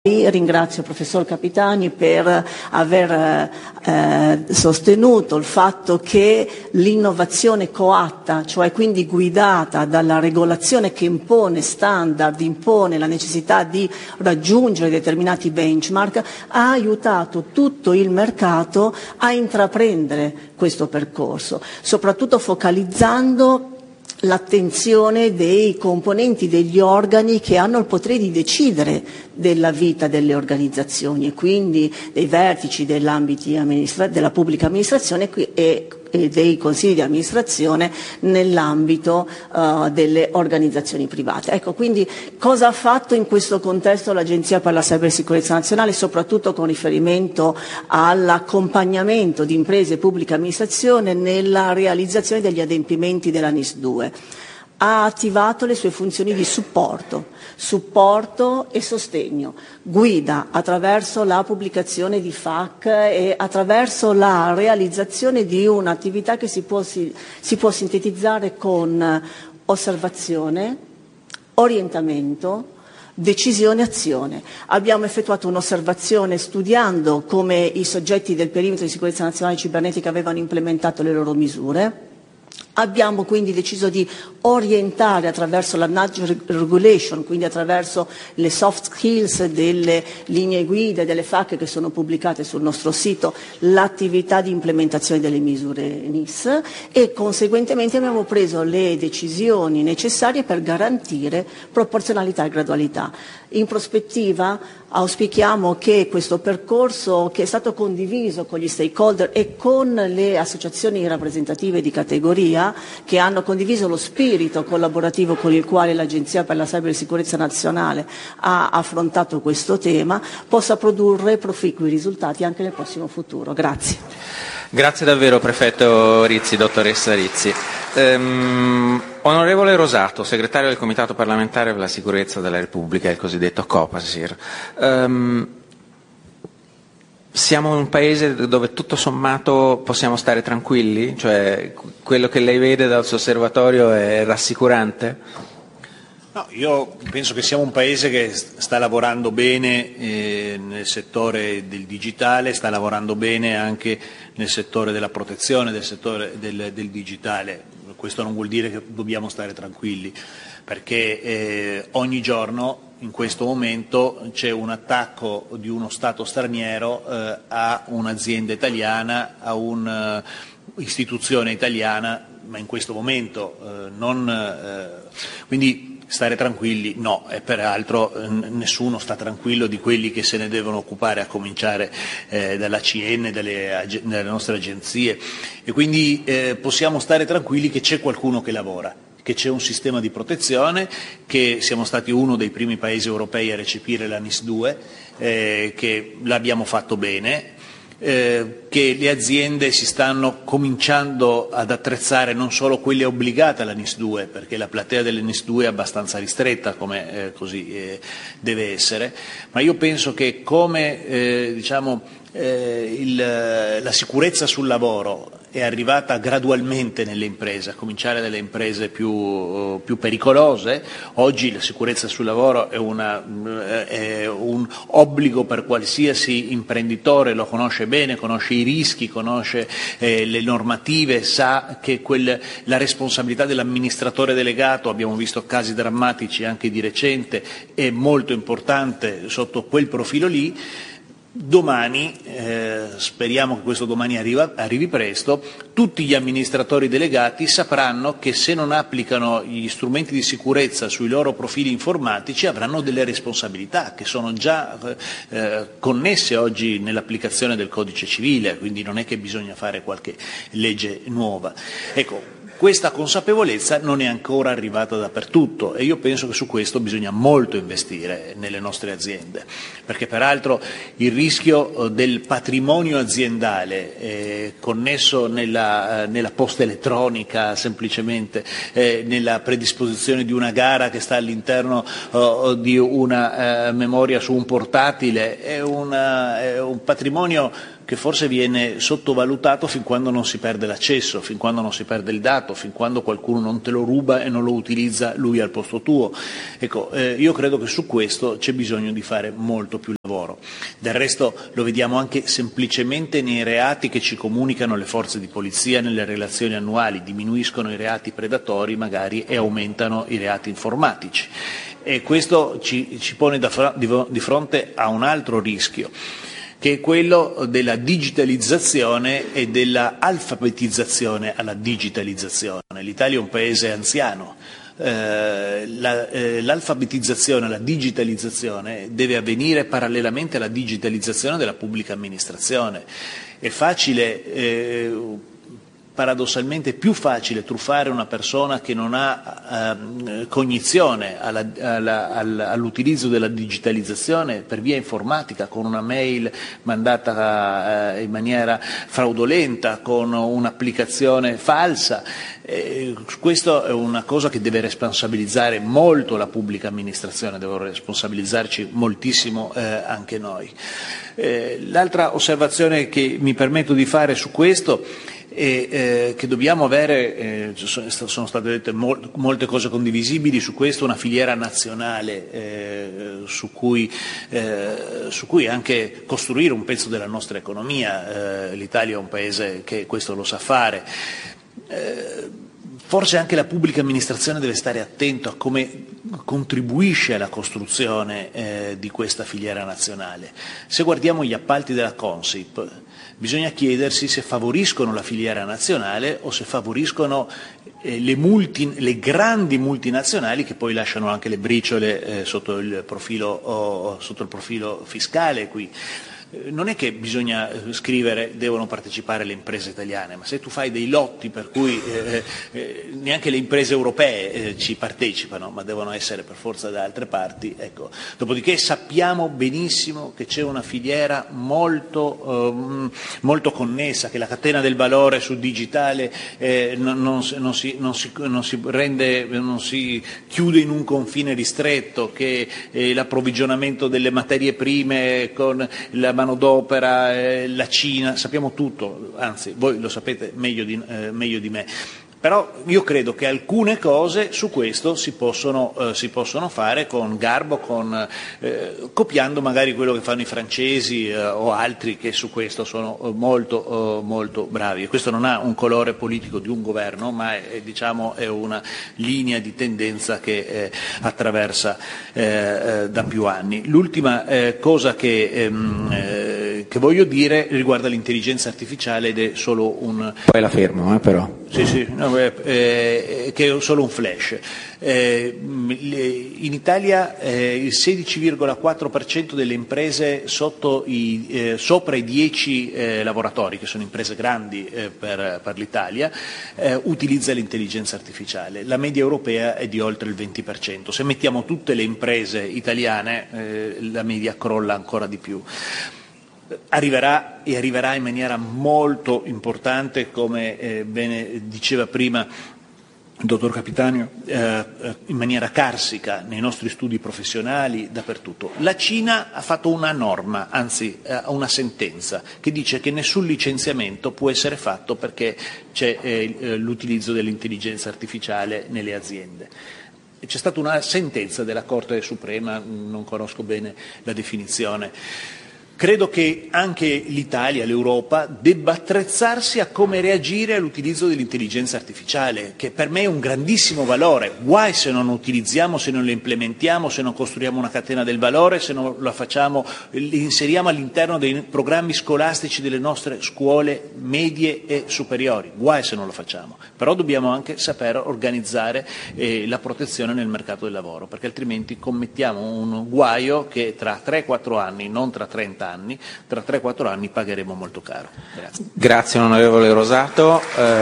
Ringrazio il professor Capitani per aver sostenuto il fatto che l'innovazione coatta, cioè quindi guidata dalla regolazione che impone standard, impone la necessità di raggiungere determinati benchmark, ha aiutato tutto il mercato a intraprendere questo percorso, soprattutto focalizzando l'attenzione dei componenti degli organi che hanno il potere di decidere della vita delle organizzazioni e quindi dei vertici della pubblica amministrazione e dei consigli di amministrazione nell'ambito delle organizzazioni private. Ecco, quindi cosa ha fatto in questo contesto l'Agenzia per la Cybersicurezza Nazionale, soprattutto con riferimento all'accompagnamento di imprese e pubblica amministrazione nella realizzazione degli adempimenti della NIS2? Ha attivato le sue funzioni di supporto e sostegno, guida attraverso la pubblicazione di FAQ e attraverso la realizzazione di un'attività che si può sintetizzare con osservazione, orientamento, decisione, azione. Abbiamo effettuato un'osservazione studiando come i soggetti del perimetro di sicurezza nazionale cibernetica avevano implementato le loro misure. Abbiamo quindi deciso di orientare attraverso la nudge regulation, quindi attraverso le soft skills delle linee guida e delle FAQ che sono pubblicate sul nostro sito, l'attività di implementazione delle misure NIS e conseguentemente abbiamo preso le decisioni necessarie per garantire proporzionalità e gradualità. In prospettiva auspichiamo che questo percorso, che è stato condiviso con gli stakeholder e con le associazioni rappresentative di categoria, che hanno condiviso lo spirito collaborativo con il quale l'Agenzia per la Cybersicurezza Nazionale ha affrontato questo tema, possa produrre proficui risultati anche nel prossimo futuro. Grazie. Grazie davvero, prefetto Rizzi, dottoressa Rizzi. Onorevole Rosato, segretario del Comitato parlamentare per la sicurezza della Repubblica, il cosiddetto Copasir. Siamo un paese dove tutto sommato possiamo stare tranquilli? Cioè, quello che lei vede dal suo osservatorio è rassicurante? No, io penso che siamo un paese che sta lavorando bene nel settore del digitale, sta lavorando bene anche nel settore della protezione, del settore del digitale. Questo non vuol dire che dobbiamo stare tranquilli, perché ogni giorno in questo momento c'è un attacco di uno Stato straniero a un'azienda italiana, a un'istituzione italiana, ma in questo momento quindi stare tranquilli no, e peraltro nessuno sta tranquillo di quelli che se ne devono occupare, a cominciare dall'ACN, dalle nostre agenzie, e quindi possiamo stare tranquilli che c'è qualcuno che lavora, che c'è un sistema di protezione, che siamo stati uno dei primi paesi europei a recepire la NIS2, che l'abbiamo fatto bene, che le aziende si stanno cominciando ad attrezzare, non solo quelle obbligate alla NIS2, perché la platea delle NIS2 è abbastanza ristretta, come così deve essere, ma io penso che come la sicurezza sul lavoro è arrivata gradualmente nelle imprese, a cominciare dalle imprese più pericolose. Oggi la sicurezza sul lavoro è un obbligo per qualsiasi imprenditore, lo conosce bene, conosce i rischi, conosce le normative, sa che la responsabilità dell'amministratore delegato, abbiamo visto casi drammatici anche di recente, è molto importante sotto quel profilo lì. Domani, speriamo che questo domani arrivi presto, tutti gli amministratori delegati sapranno che se non applicano gli strumenti di sicurezza sui loro profili informatici avranno delle responsabilità che sono già connesse oggi nell'applicazione del codice civile, quindi non è che bisogna fare qualche legge nuova. Ecco, questa consapevolezza non è ancora arrivata dappertutto e io penso che su questo bisogna molto investire nelle nostre aziende, perché peraltro il rischio del patrimonio aziendale connesso nella posta elettronica, semplicemente nella predisposizione di una gara che sta all'interno di una memoria su un portatile, è un patrimonio che forse viene sottovalutato fin quando non si perde l'accesso, fin quando non si perde il dato, fin quando qualcuno non te lo ruba e non lo utilizza lui al posto tuo. Ecco, io credo che su questo c'è bisogno di fare molto più lavoro. Del resto lo vediamo anche semplicemente nei reati che ci comunicano le forze di polizia nelle relazioni annuali, diminuiscono i reati predatori magari e aumentano i reati informatici. E questo ci pone di fronte a un altro rischio, che è quello della digitalizzazione e della alfabetizzazione alla digitalizzazione. L'Italia è un paese anziano. L'alfabetizzazione, la digitalizzazione deve avvenire parallelamente alla digitalizzazione della pubblica amministrazione. È facile, paradossalmente più facile truffare una persona che non ha cognizione all'utilizzo della digitalizzazione per via informatica, con una mail mandata in maniera fraudolenta, con un'applicazione falsa. Questo è una cosa che deve responsabilizzare molto la pubblica amministrazione, deve responsabilizzarci moltissimo anche noi. L'altra osservazione che mi permetto di fare su questo è che dobbiamo avere, sono state dette molte cose condivisibili su questo, una filiera nazionale su cui anche costruire un pezzo della nostra economia. L'Italia è un paese che questo lo sa fare. Forse anche la pubblica amministrazione deve stare attento a come contribuisce alla costruzione di questa filiera nazionale. Se guardiamo gli appalti della Consip, bisogna chiedersi se favoriscono la filiera nazionale o se favoriscono le grandi multinazionali che poi lasciano anche le briciole sotto il profilo fiscale qui. Non è che bisogna scrivere devono partecipare le imprese italiane, ma se tu fai dei lotti per cui neanche le imprese europee ci partecipano, ma devono essere per forza da altre parti, ecco. Dopodiché sappiamo benissimo che c'è una filiera molto connessa, che la catena del valore sul digitale non si chiude in un confine ristretto, che l'approvvigionamento delle materie prime con la manodopera, la Cina, sappiamo tutto, anzi voi lo sapete meglio di me. Però io credo che alcune cose su questo si possono fare con garbo, copiando magari quello che fanno i francesi o altri che su questo sono molto bravi. E questo non ha un colore politico di un governo, ma è una linea di tendenza che attraversa da più anni. L'ultima cosa che voglio dire riguarda l'intelligenza artificiale ed è solo un... Poi la fermo, però. Sì, no, che è solo un flash. In Italia il 16,4% delle imprese sopra i 10 lavoratori, che sono imprese grandi per l'Italia, utilizza l'intelligenza artificiale. La media europea è di oltre il 20%. Se mettiamo tutte le imprese italiane la media crolla ancora di più. Arriverà in maniera molto importante, come bene diceva prima il dottor Capitanio, in maniera carsica nei nostri studi professionali, dappertutto. La Cina ha fatto una norma, anzi una sentenza, che dice che nessun licenziamento può essere fatto perché c'è l'utilizzo dell'intelligenza artificiale nelle aziende. C'è stata una sentenza della Corte Suprema, non conosco bene la definizione. Credo che anche l'Italia, l'Europa, debba attrezzarsi a come reagire all'utilizzo dell'intelligenza artificiale, che per me è un grandissimo valore. Guai se non lo utilizziamo, se non lo implementiamo, se non costruiamo una catena del valore, se non la inseriamo all'interno dei programmi scolastici delle nostre scuole medie e superiori. Guai se non lo facciamo. Però dobbiamo anche saper organizzare la protezione nel mercato del lavoro, perché altrimenti commettiamo un guaio che tra 3-4 anni, non tra 30 anni, tra 3-4 anni pagheremo molto caro. Grazie. Grazie onorevole Rosato.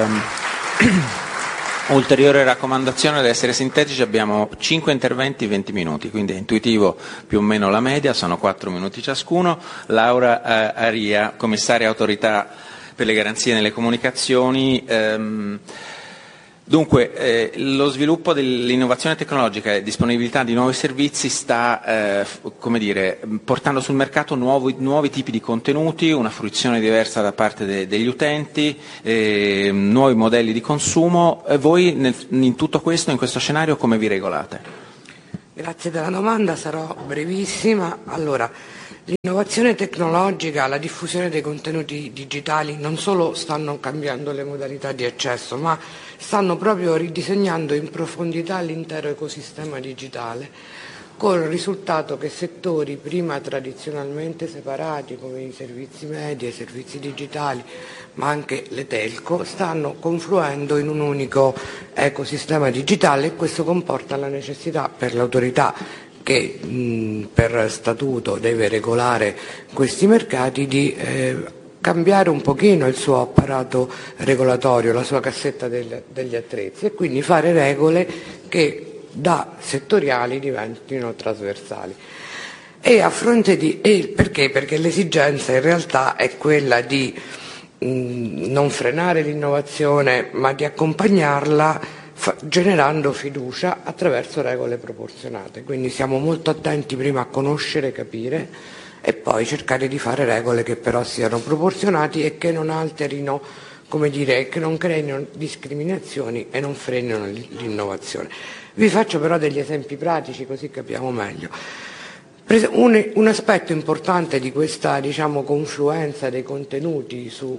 Ulteriore raccomandazione, ad essere sintetici, abbiamo 5 interventi, 20 minuti, quindi è intuitivo più o meno la media, sono 4 minuti ciascuno. Laura Aria, commissaria autorità per le garanzie nelle comunicazioni. Dunque, lo sviluppo dell'innovazione tecnologica e disponibilità di nuovi servizi sta, portando sul mercato nuovi tipi di contenuti, una fruizione diversa da parte degli utenti, nuovi modelli di consumo. Voi in tutto questo, in questo scenario, come vi regolate? Grazie della domanda, sarò brevissima. Allora, l'innovazione tecnologica, la diffusione dei contenuti digitali non solo stanno cambiando le modalità di accesso, ma stanno proprio ridisegnando in profondità l'intero ecosistema digitale, con il risultato che settori prima tradizionalmente separati come i servizi media, i servizi digitali, ma anche le telco, stanno confluendo in un unico ecosistema digitale, e questo comporta la necessità per l'autorità che per statuto deve regolare questi mercati di cambiare un pochino il suo apparato regolatorio, la sua cassetta degli attrezzi, e quindi fare regole che da settoriali diventino trasversali. E a fronte di perché? Perché l'esigenza in realtà è quella di non frenare l'innovazione, ma di accompagnarla generando fiducia attraverso regole proporzionate. Quindi siamo molto attenti prima a conoscere, capire, e poi cercare di fare regole che però siano proporzionate e che non alterino, che non creino discriminazioni e non frenino l'innovazione. Vi faccio però degli esempi pratici così capiamo meglio. Un aspetto importante di questa confluenza dei contenuti su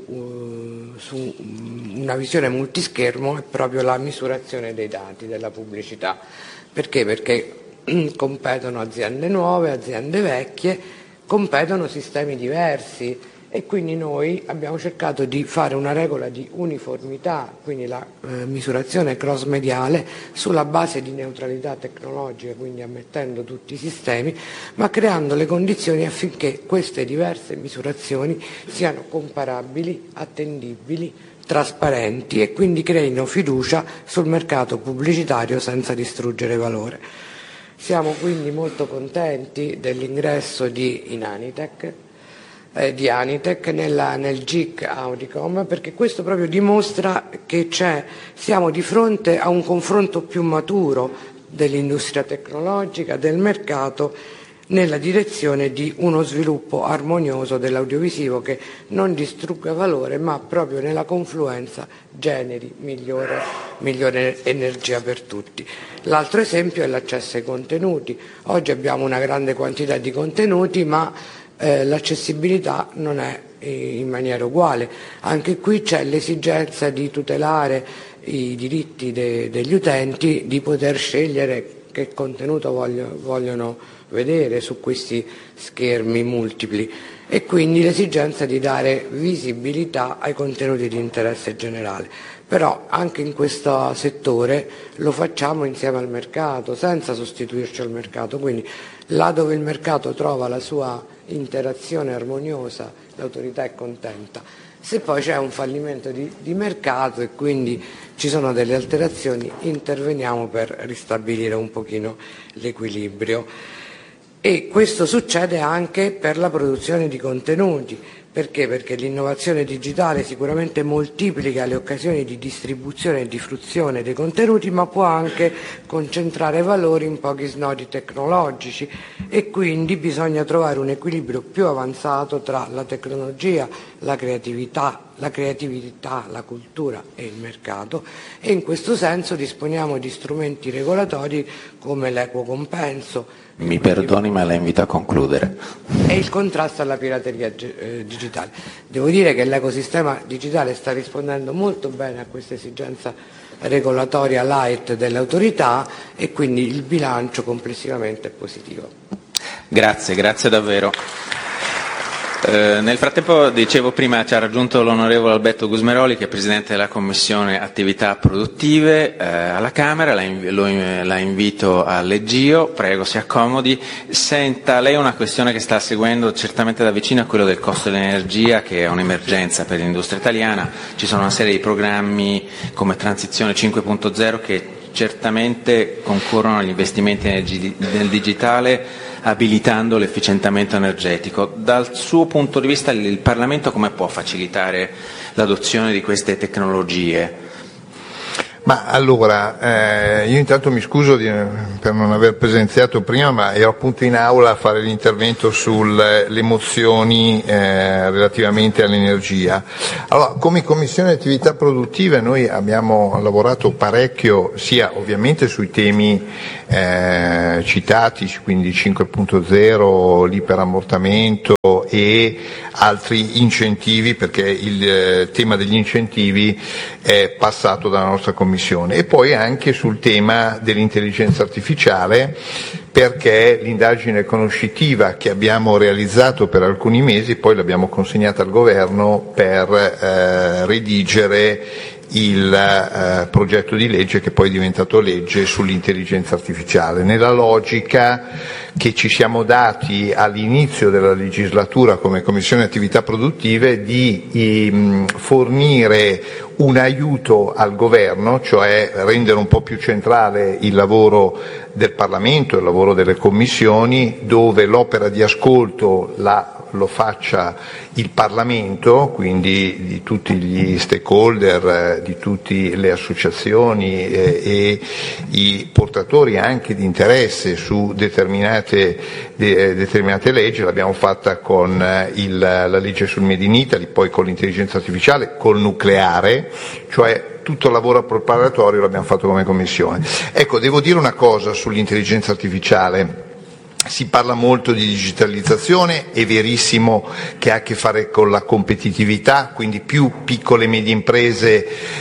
una visione multischermo è proprio la misurazione dei dati della pubblicità. Perché? Perché competono aziende nuove, aziende vecchie, competono sistemi diversi, e quindi noi abbiamo cercato di fare una regola di uniformità, quindi la misurazione cross-mediale sulla base di neutralità tecnologica, quindi ammettendo tutti i sistemi, ma creando le condizioni affinché queste diverse misurazioni siano comparabili, attendibili, trasparenti, e quindi creino fiducia sul mercato pubblicitario senza distruggere valore. Siamo quindi molto contenti dell'ingresso di Anitec nel GIC Audicom, perché questo proprio dimostra che siamo di fronte a un confronto più maturo dell'industria tecnologica, del mercato, nella direzione di uno sviluppo armonioso dell'audiovisivo che non distrugga valore, ma proprio nella confluenza generi migliore energia per tutti. L'altro esempio è l'accesso ai contenuti. Oggi abbiamo una grande quantità di contenuti, ma l'accessibilità non è in maniera uguale. Anche qui c'è l'esigenza di tutelare i diritti degli utenti, di poter scegliere che contenuto vogliono vedere su questi schermi multipli, e quindi l'esigenza di dare visibilità ai contenuti di interesse generale. Però anche in questo settore lo facciamo insieme al mercato, senza sostituirci al mercato, quindi là dove il mercato trova la sua interazione armoniosa, l'autorità è contenta. Se poi c'è un fallimento di mercato e quindi ci sono delle alterazioni, interveniamo per ristabilire un pochino l'equilibrio. E questo succede anche per la produzione di contenuti. Perché? Perché l'innovazione digitale sicuramente moltiplica le occasioni di distribuzione e di fruizione dei contenuti, ma può anche concentrare valori in pochi snodi tecnologici, e quindi bisogna trovare un equilibrio più avanzato tra la tecnologia, la creatività, la cultura e il mercato, e in questo senso disponiamo di strumenti regolatori come l'equo compenso. Mi perdoni, ma la invito a concludere. E il contrasto alla pirateria digitale. Devo dire che l'ecosistema digitale sta rispondendo molto bene a questa esigenza regolatoria light delle autorità, e quindi il bilancio complessivamente è positivo. Grazie davvero. Nel frattempo, dicevo prima, ci ha raggiunto l'onorevole Alberto Gusmeroli, che è Presidente della Commissione Attività Produttive alla Camera. La invito al leggio, prego si accomodi. Senta, lei è una questione che sta seguendo certamente da vicino, a quello del costo dell'energia, che è un'emergenza per l'industria italiana. Ci sono una serie di programmi come Transizione 5.0 che certamente concorrono agli investimenti nel digitale, abilitando l'efficientamento energetico. Dal suo punto di vista, il Parlamento come può facilitare l'adozione di queste tecnologie? Ma allora, io intanto mi scuso per non aver presenziato prima, ma ero appunto in aula a fare l'intervento sulle mozioni relativamente all'energia. Allora, come Commissione Attività Produttive noi abbiamo lavorato parecchio, sia ovviamente sui temi citati, quindi 5.0, l'iperammortamento e altri incentivi, perché il tema degli incentivi è passato dalla nostra Commissione, e poi anche sul tema dell'intelligenza artificiale, perché l'indagine conoscitiva che abbiamo realizzato per alcuni mesi poi l'abbiamo consegnata al Governo per redigere il progetto di legge che poi è diventato legge sull'intelligenza artificiale, nella logica che ci siamo dati all'inizio della legislatura come Commissione Attività Produttive di fornire un aiuto al Governo, cioè rendere un po' più centrale il lavoro del Parlamento, il lavoro delle commissioni, dove l'opera di ascolto lo faccia il Parlamento, quindi di tutti gli stakeholder, di tutte le associazioni e i portatori anche di interesse su determinate leggi. L'abbiamo fatta con la legge sul Made in Italy, poi con l'intelligenza artificiale, col nucleare, cioè tutto il lavoro preparatorio l'abbiamo fatto come Commissione. Ecco, devo dire una cosa sull'intelligenza artificiale. Si parla molto di digitalizzazione, è verissimo che ha a che fare con la competitività, quindi più piccole e medie imprese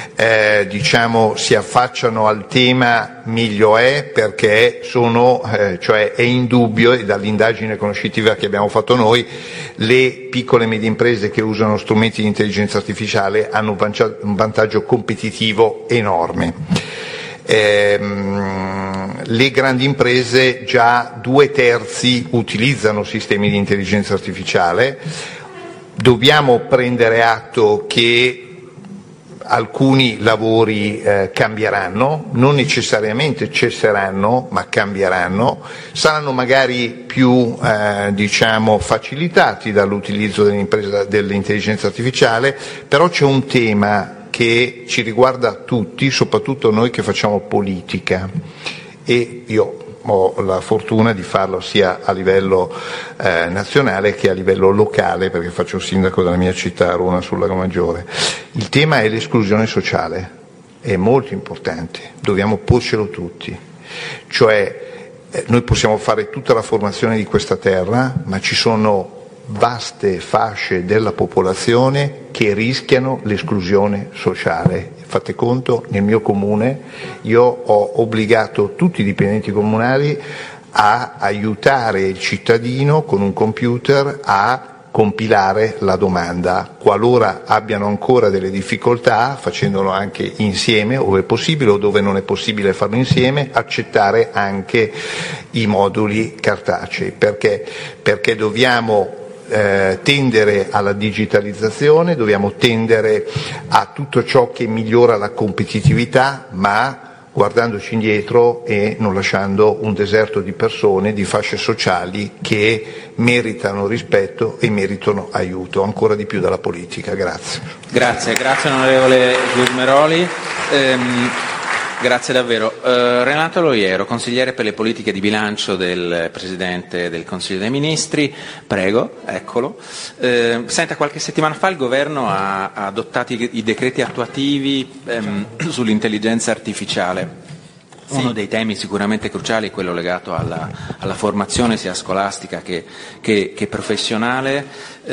si affacciano al tema meglio è, perché cioè è indubbio, e dall'indagine conoscitiva che abbiamo fatto noi, le piccole e medie imprese che usano strumenti di intelligenza artificiale hanno un vantaggio competitivo enorme. Le grandi imprese già 2/3 utilizzano sistemi di intelligenza artificiale. Dobbiamo prendere atto che alcuni lavori cambieranno, non necessariamente cesseranno, ma cambieranno, saranno magari più facilitati dall'utilizzo dell'intelligenza artificiale, però c'è un tema che ci riguarda tutti, soprattutto noi che facciamo politica, e io ho la fortuna di farlo sia a livello nazionale che a livello locale, perché faccio sindaco della mia città, Roma sul Lago Maggiore. Il tema è l'esclusione sociale, è molto importante, dobbiamo porcelo tutti, cioè noi possiamo fare tutta la formazione di questa terra, ma ci sono vaste fasce della popolazione che rischiano l'esclusione sociale. Fate conto, nel mio comune io ho obbligato tutti i dipendenti comunali a aiutare il cittadino con un computer a compilare la domanda, qualora abbiano ancora delle difficoltà, facendolo anche insieme ove è possibile, o dove non è possibile farlo insieme, accettare anche i moduli cartacei, perché dobbiamo tendere alla digitalizzazione, dobbiamo tendere a tutto ciò che migliora la competitività, ma guardandoci indietro e non lasciando un deserto di persone, di fasce sociali che meritano rispetto e meritano aiuto, ancora di più dalla politica. Grazie. Grazie onorevole Gusmeroli. Grazie davvero. Renato Loiero, consigliere per le politiche di bilancio del Presidente del Consiglio dei Ministri, prego, eccolo. Senta, qualche settimana fa il Governo ha adottato i decreti attuativi sull'intelligenza artificiale. Sì. Uno dei temi sicuramente cruciali è quello legato alla formazione sia scolastica che professionale.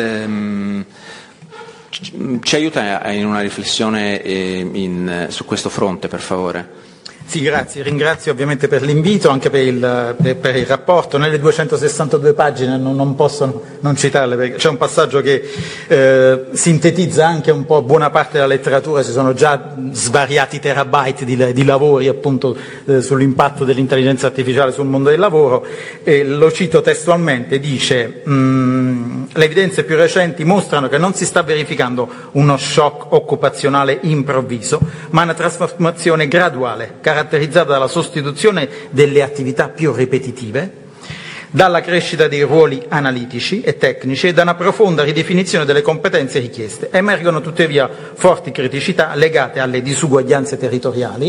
Ci aiuta in una riflessione su questo fronte, per favore? Sì, grazie. Ringrazio ovviamente per l'invito, anche per il rapporto. Nelle 262 pagine non posso non citarle, perché c'è un passaggio che sintetizza anche un po' buona parte della letteratura. Ci sono già svariati terabyte di lavori appunto sull'impatto dell'intelligenza artificiale sul mondo del lavoro, e lo cito testualmente, dice le evidenze più recenti mostrano che non si sta verificando uno shock occupazionale improvviso, ma una trasformazione graduale, caratterizzata dalla sostituzione delle attività più ripetitive, dalla crescita dei ruoli analitici e tecnici e da una profonda ridefinizione delle competenze richieste. Emergono tuttavia forti criticità legate alle disuguaglianze territoriali,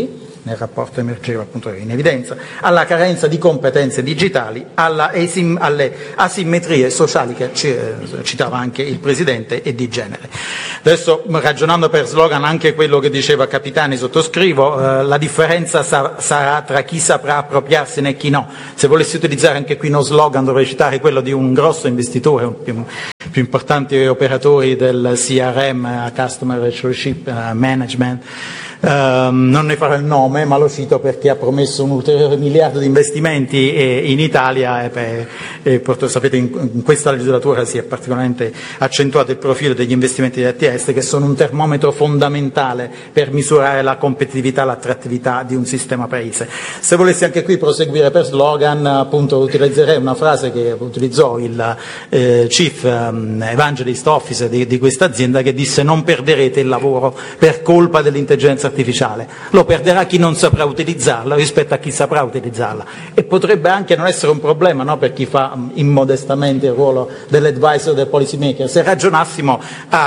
nel rapporto emergeva appunto in evidenza, alla carenza di competenze digitali, alle asimmetrie sociali che citava anche il Presidente e di genere. Adesso, ragionando per slogan anche quello che diceva Capitani, sottoscrivo, la differenza sarà tra chi saprà appropriarsene e chi no. Se volessi utilizzare anche qui uno slogan dovrei citare quello di un grosso investitore, più importanti operatori del CRM, Customer Relationship Management. Non ne farò il nome, ma lo cito perché ha promesso un ulteriore miliardo di investimenti in Italia e sapete in questa legislatura si è particolarmente accentuato il profilo degli investimenti di ATS, che sono un termometro fondamentale per misurare la competitività, l'attrattività di un sistema paese. Se volessi anche qui proseguire per slogan, appunto utilizzerei una frase che utilizzò il Chief Evangelist Officer di questa azienda, che disse: non perderete il lavoro per colpa dell'intelligenza artificiale, lo perderà chi non saprà utilizzarla rispetto a chi saprà utilizzarla, e potrebbe anche non essere un problema, no, per chi fa immodestamente il ruolo dell'advisor, del policy maker, se ragionassimo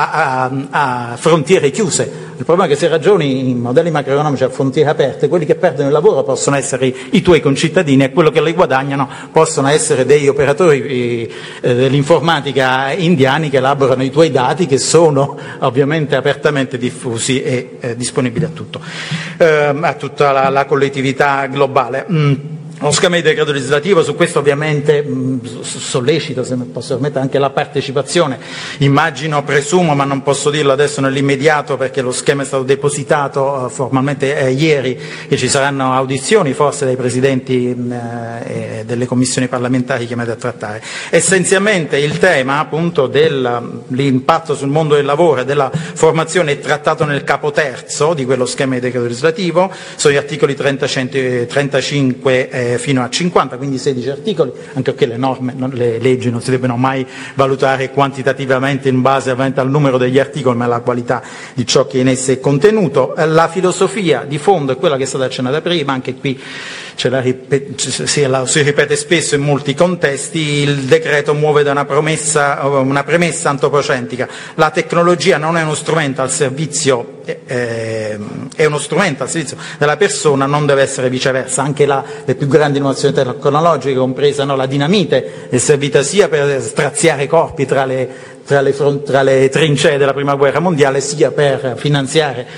a frontiere chiuse. Il problema è che se ragioni in modelli macroeconomici a frontiere aperte, quelli che perdono il lavoro possono essere i tuoi concittadini e quello che li guadagnano possono essere degli operatori dell'informatica indiani che elaborano i tuoi dati, che sono ovviamente apertamente diffusi e disponibili a tutta la collettività globale. Lo schema di decreto legislativo, su questo ovviamente sollecito, se mi posso permettere, anche la partecipazione. Presumo, ma non posso dirlo adesso nell'immediato perché lo schema è stato depositato formalmente ieri, che ci saranno audizioni forse dai presidenti delle commissioni parlamentari chiamate a trattare. Essenzialmente il tema appunto dell'impatto sul mondo del lavoro e della formazione è trattato nel capo terzo di quello schema di decreto legislativo, sono gli articoli 35 fino a 50, quindi 16 articoli, anche perché le leggi non si debbono mai valutare quantitativamente in base al numero degli articoli, ma alla qualità di ciò che in esse è contenuto. La filosofia di fondo è quella che è stata accennata prima, anche qui si ripete spesso in molti contesti. Il decreto muove da una premessa antropocentrica: la tecnologia non è uno strumento al servizio, è uno strumento al servizio della persona, non deve essere viceversa. Anche le più grandi innovazioni tecnologiche, compresa la dinamite, è servita sia per straziare corpi tra le trincee della prima guerra mondiale, sia per finanziare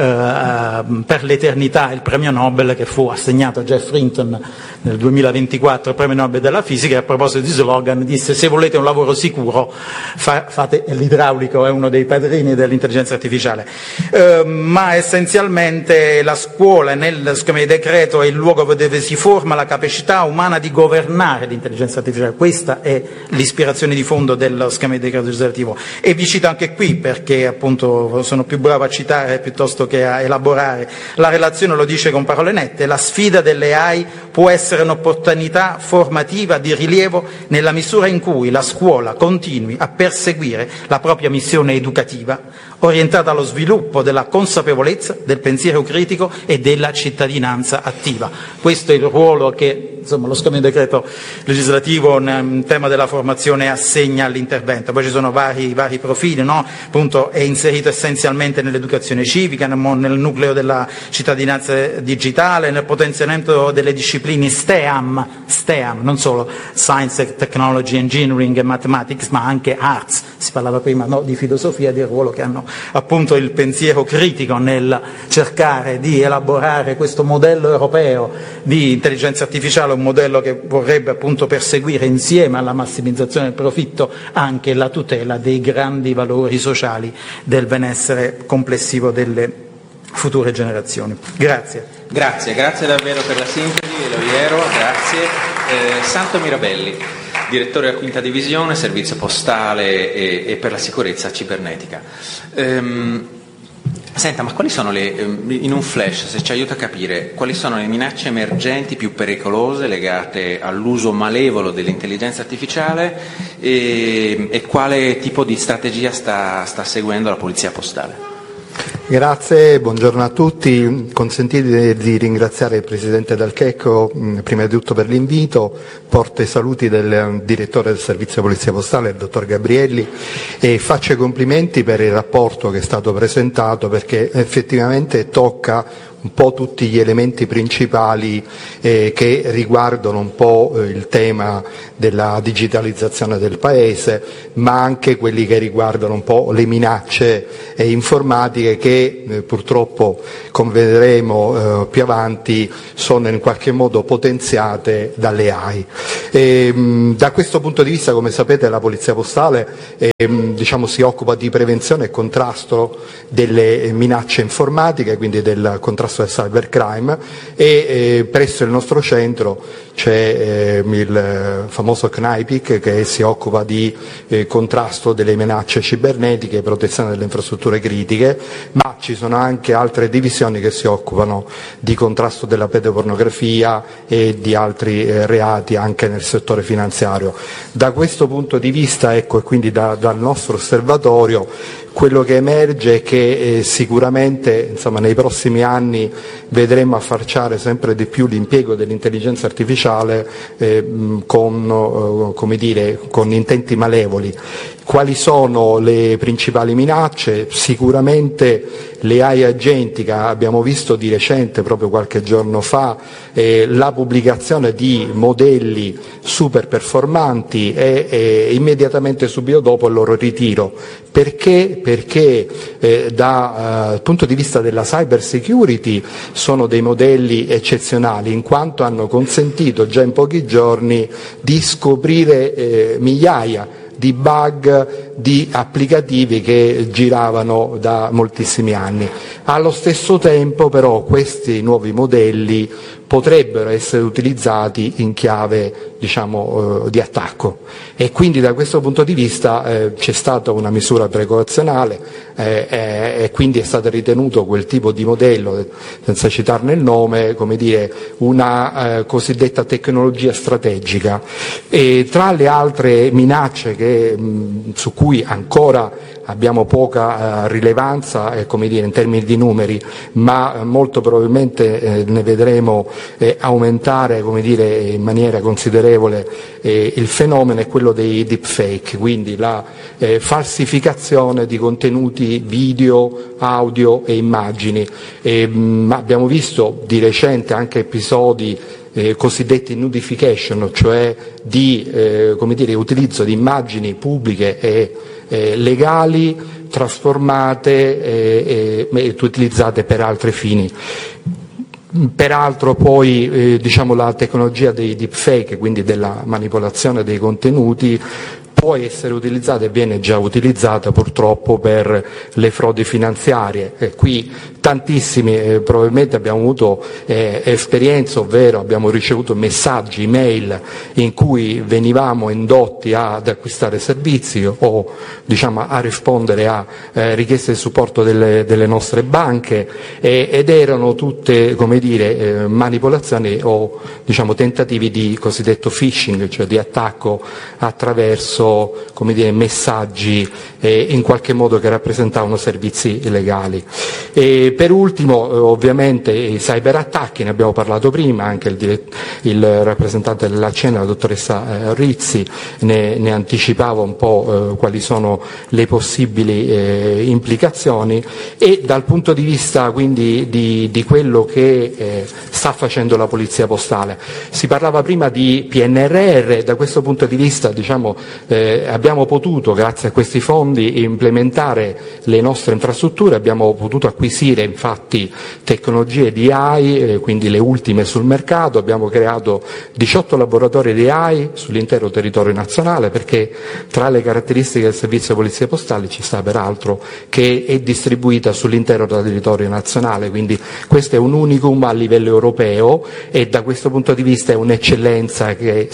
per l'eternità il premio Nobel che fu assegnato a Jeff Hinton nel 2024, il premio Nobel della fisica, e a proposito di slogan disse: se volete un lavoro sicuro fate l'idraulico, è uno dei padrini dell'intelligenza artificiale. Ma essenzialmente la scuola nel schema di decreto è il luogo dove si forma la capacità umana di governare l'intelligenza artificiale. Questa è l'ispirazione di fondo dello schema di decreto legislativo, e vi cito anche qui perché appunto sono più bravo a citare piuttosto che a elaborare. La relazione lo dice con parole nette: la sfida delle AI può essere un'opportunità formativa di rilievo nella misura in cui la scuola continui a perseguire la propria missione educativa, orientata allo sviluppo della consapevolezza, del pensiero critico e della cittadinanza attiva. Questo è il ruolo che lo schema di decreto legislativo nel tema della formazione assegna all'intervento. Poi ci sono vari profili, no? Appunto è inserito essenzialmente nell'educazione civica, nel nucleo della cittadinanza digitale, nel potenziamento delle discipline STEAM, non solo Science, Technology, Engineering e Mathematics, ma anche Arts. Si parlava prima di filosofia, del ruolo che hanno appunto il pensiero critico nel cercare di elaborare questo modello europeo di intelligenza artificiale, un modello che vorrebbe appunto perseguire insieme alla massimizzazione del profitto anche la tutela dei grandi valori sociali del benessere complessivo delle future generazioni. Grazie. Grazie davvero per la sintesi, Eloiero, grazie. Santo Mirabelli, direttore della Quinta Divisione, Servizio Postale e per la sicurezza cibernetica. Senta, ma quali sono in un flash, se ci aiuta a capire, quali sono le minacce emergenti più pericolose legate all'uso malevolo dell'intelligenza artificiale e quale tipo di strategia sta seguendo la Polizia Postale? Grazie, buongiorno a tutti. Consentite di ringraziare il Presidente Dal Checco prima di tutto per l'invito, porto i saluti del Direttore del Servizio Polizia Postale, il Dottor Gabrielli, e faccio i complimenti per il rapporto che è stato presentato, perché effettivamente tocca un po' tutti gli elementi principali che riguardano un po' il tema della digitalizzazione del Paese, ma anche quelli che riguardano un po' le minacce informatiche che purtroppo, come vedremo più avanti, sono in qualche modo potenziate dalle AI. Da questo punto di vista, come sapete, la Polizia Postale si occupa di prevenzione e contrasto delle minacce informatiche, quindi del contrasto del cybercrime, e presso il nostro centro c'è il famoso CNIPIC che si occupa di contrasto delle minacce cibernetiche e protezione delle infrastrutture critiche, ma ci sono anche altre divisioni che si occupano di contrasto della pedopornografia e di altri reati anche nel settore finanziario. Da questo punto di vista, ecco, e quindi dal nostro osservatorio, quello che emerge è che sicuramente nei prossimi anni vedremo affacciare sempre di più l'impiego dell'intelligenza artificiale con intenti malevoli. Quali sono le principali minacce? Sicuramente le AI agentica. Abbiamo visto di recente, proprio qualche giorno fa, la pubblicazione di modelli super performanti e immediatamente subito dopo il loro ritiro. Perché? Perché dal punto di vista della cyber security sono dei modelli eccezionali, in quanto hanno consentito già in pochi giorni di scoprire migliaia di bug di applicativi che giravano da moltissimi anni. Allo stesso tempo però questi nuovi modelli potrebbero essere utilizzati in chiave di attacco, e quindi da questo punto di vista c'è stata una misura precauzionale e quindi è stato ritenuto quel tipo di modello, senza citarne il nome, una cosiddetta tecnologia strategica. E tra le altre minacce su cui ancora abbiamo poca rilevanza in termini di numeri, ma molto probabilmente ne vedremo aumentare in maniera considerevole il fenomeno, è quello dei deepfake, quindi la falsificazione di contenuti video, audio e immagini. Abbiamo visto di recente anche episodi cosiddetti nudification, cioè di utilizzo di immagini pubbliche e legali trasformate e utilizzate per altri fini. Peraltro poi la tecnologia dei deepfake, quindi della manipolazione dei contenuti, può essere utilizzata e viene già utilizzata purtroppo per le frodi finanziarie. Qui tantissimi, probabilmente abbiamo avuto esperienze, ovvero abbiamo ricevuto messaggi, email in cui venivamo indotti ad acquistare servizi o a rispondere a richieste di supporto delle nostre banche, ed erano tutte manipolazioni o tentativi di cosiddetto phishing, cioè di attacco attraverso messaggi in qualche modo che rappresentavano servizi illegali. E per ultimo, ovviamente, i cyberattacchi, ne abbiamo parlato prima, anche il rappresentante dell'ACN, la dottoressa Rizzi, ne anticipava un po' quali sono le possibili implicazioni, e dal punto di vista quindi di quello che sta facendo la Polizia Postale. Si parlava prima di PNRR, da questo punto di vista abbiamo potuto, grazie a questi fondi, implementare le nostre infrastrutture, abbiamo potuto acquisire infatti tecnologie di AI, quindi le ultime sul mercato, abbiamo creato 18 laboratori di AI sull'intero territorio nazionale, perché tra le caratteristiche del servizio Polizia Postale ci sta peraltro che è distribuita sull'intero territorio nazionale, quindi questo è un unicum a livello europeo, e da questo punto di vista è un'eccellenza che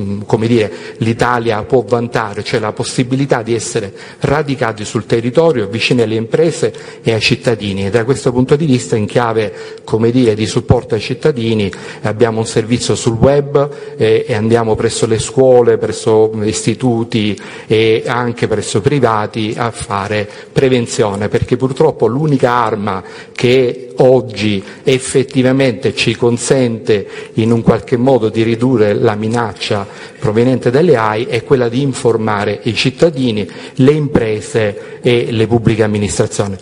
l'Italia può vantare, cioè la possibilità di essere radicati sul territorio, vicini alle imprese e ai cittadini, e da questo punto di vista, in chiave di supporto ai cittadini, abbiamo un servizio sul web e andiamo presso le scuole, presso istituti e anche presso privati a fare prevenzione, perché purtroppo l'unica arma che oggi effettivamente ci consente in un qualche modo di ridurre la minaccia proveniente dalle AI è quella di informare informare i cittadini, le imprese e le pubbliche amministrazioni.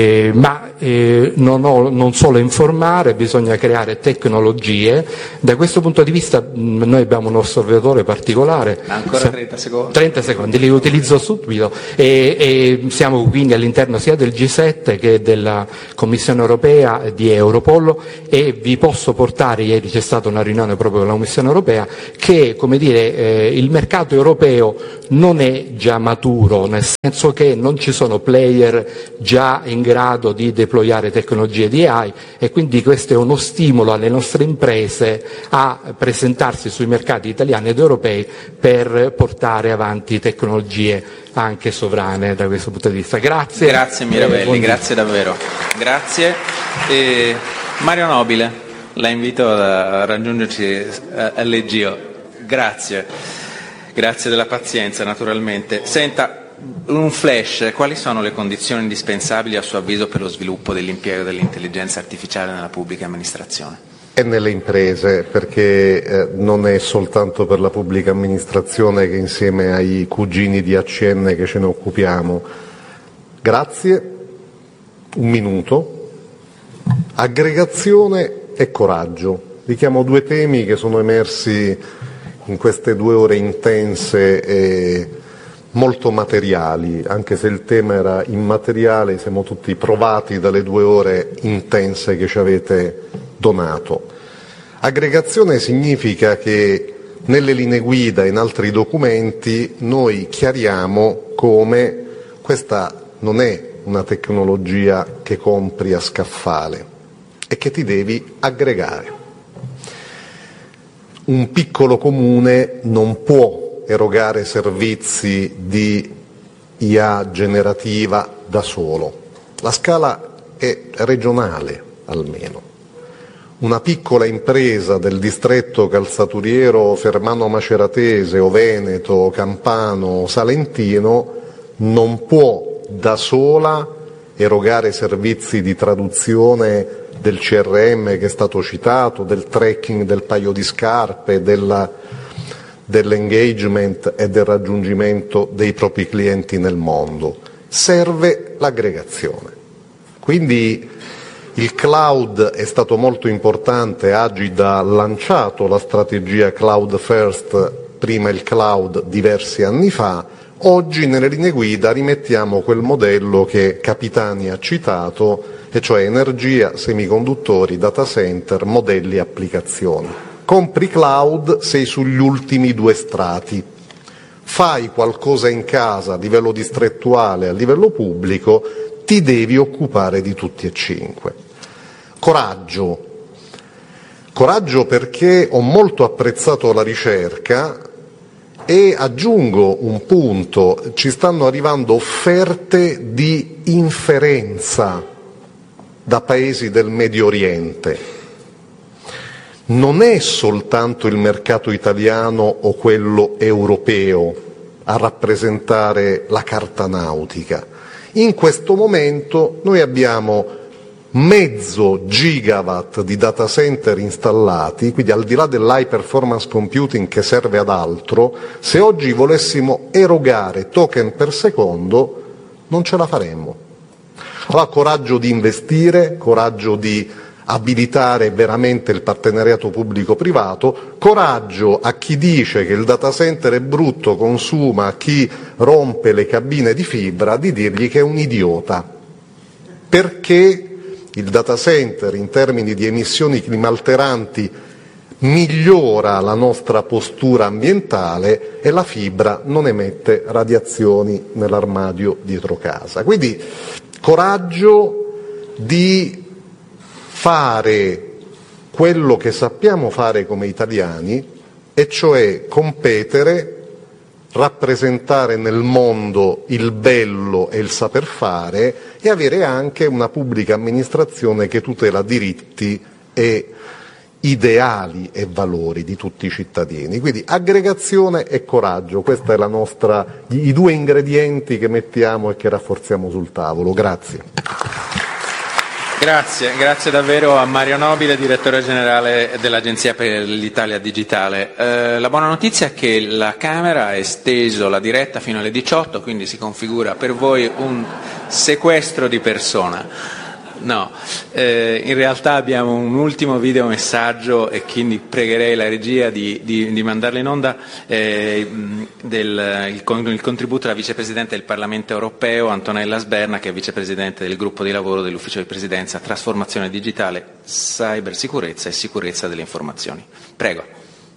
Non solo informare, bisogna creare tecnologie. Da questo punto di vista noi abbiamo un osservatore particolare. Ancora 30 secondi. 30 secondi, li utilizzo subito e siamo quindi all'interno sia del G7 che della Commissione europea e di Europol, e vi posso portare, ieri c'è stata una riunione proprio con la Commissione europea, che il mercato europeo non è già maturo, nel senso che non ci sono player già in grado di deployare tecnologie di AI, e quindi questo è uno stimolo alle nostre imprese a presentarsi sui mercati italiani ed europei per portare avanti tecnologie anche sovrane da questo punto di vista. Grazie. Grazie Mirabelli, grazie davvero. Grazie. Mario Nobile, la invito a raggiungerci all'Egio. Grazie. Grazie della pazienza, naturalmente. Senta, un flash, quali sono le condizioni indispensabili a suo avviso per lo sviluppo dell'impiego dell'intelligenza artificiale nella pubblica amministrazione? E nelle imprese, perché non è soltanto per la pubblica amministrazione che insieme ai cugini di ACN che ce ne occupiamo. Grazie. Un minuto. Aggregazione e coraggio. Richiamo due temi che sono emersi in queste 2 ore intense e molto materiali, anche se il tema era immateriale, siamo tutti provati dalle 2 ore intense che ci avete donato. Aggregazione significa che nelle linee guida e in altri documenti noi chiariamo come questa non è una tecnologia che compri a scaffale e che ti devi aggregare. Un piccolo comune non può erogare servizi di IA generativa da solo. La scala è regionale almeno. Una piccola impresa del distretto calzaturiero fermano maceratese o veneto, campano, salentino non può da sola erogare servizi di traduzione del CRM che è stato citato, del tracking del paio di scarpe, dell'engagement e del raggiungimento dei propri clienti nel mondo. Serve l'aggregazione. Quindi il cloud è stato molto importante, Agida ha lanciato la strategia Cloud First, prima il cloud diversi anni fa. Oggi nelle linee guida rimettiamo quel modello che Capitani ha citato, e cioè energia, semiconduttori, data center, modelli e applicazioni. Compri cloud, sei sugli ultimi 2 strati. Fai qualcosa in casa a livello distrettuale, a livello pubblico, ti devi occupare di tutti e 5. Coraggio. Coraggio perché ho molto apprezzato la ricerca e aggiungo un punto, ci stanno arrivando offerte di inferenza da paesi del Medio Oriente. Non è soltanto il mercato italiano o quello europeo a rappresentare la carta nautica. In questo momento noi abbiamo mezzo gigawatt di data center installati, quindi al di là dell'high performance computing che serve ad altro, se oggi volessimo erogare token per secondo non ce la faremmo. Allora coraggio di investire, coraggio di abilitare veramente il partenariato pubblico-privato, coraggio a chi dice che il data center è brutto, consuma, a chi rompe le cabine di fibra, di dirgli che è un idiota, perché il data center in termini di emissioni climalteranti migliora la nostra postura ambientale e la fibra non emette radiazioni nell'armadio dietro casa. Quindi coraggio di fare quello che sappiamo fare come italiani, e cioè competere, rappresentare nel mondo il bello e il saper fare e avere anche una pubblica amministrazione che tutela diritti e ideali e valori di tutti i cittadini. Quindi aggregazione e coraggio, questa è la nostra, i 2 ingredienti che mettiamo e che rafforziamo sul tavolo. Grazie. Grazie davvero a Mario Nobile, direttore generale dell'Agenzia per l'Italia Digitale. La buona notizia è che la Camera ha esteso la diretta fino alle 18, quindi si configura per voi un sequestro di persona. No, in realtà abbiamo un ultimo videomessaggio e quindi pregherei la regia di mandarlo in onda, il contributo della vicepresidente del Parlamento europeo Antonella Sberna, che è vicepresidente del gruppo di lavoro dell'ufficio di presidenza Trasformazione digitale, cybersicurezza e sicurezza delle informazioni. Prego.